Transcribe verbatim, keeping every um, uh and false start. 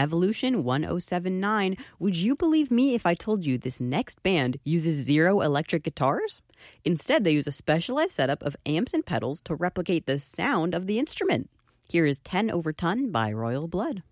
Evolution one oh seven nine. Would you believe me if I told you this next band uses zero electric guitars? Instead, they use a specialized setup of amps and pedals to replicate the sound of the instrument. Here is ten over ton by Royal Blood.